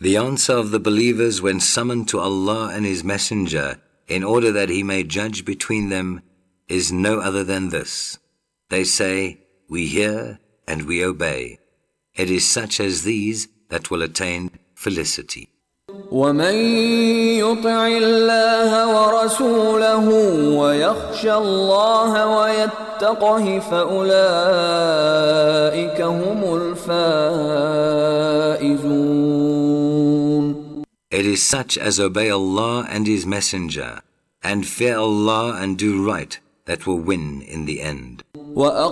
The answer of the believers when summoned to Allah and His Messenger in order that He may judge between them is no other than this. They say, we hear and we obey. It is such as these that will attain felicity. وَمَن يُطِعِ اللَّهَ وَرَسُولَهُ وَيَخْشَ اللَّهَ وَيَتَّقْهِ فَأُولَئِكَ هُمُ الْفَائِزُونَ. It is such as obey Allah and His Messenger, and fear Allah and do right, that will win in the end. وَأَقِيمُوا